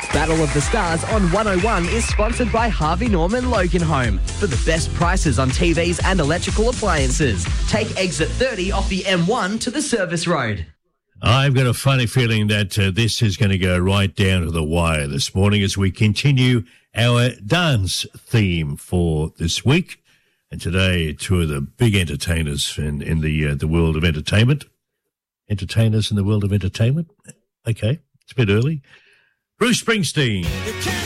Battle of the Stars on 101 is sponsored by Harvey Norman Loganholme for the best prices on TVs and electrical appliances. Take exit 30 off the M1 to the service road. I've got a funny feeling that this is going to go right down to the wire this morning as we continue our dance theme for this week. And today, two of the big entertainers in the world of entertainment. Entertainers in the world of entertainment? Okay, it's a bit early. Bruce Springsteen.